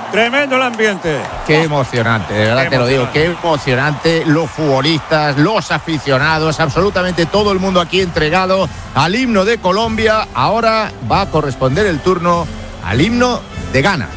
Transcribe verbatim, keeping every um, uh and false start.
Tremendo el ambiente. Qué emocionante, de verdad Qué te lo digo, qué emocionante. emocionante. Los futbolistas, los aficionados, absolutamente todo el mundo aquí entregado al himno de Colombia. Ahora va a corresponder el turno al himno de Ghana.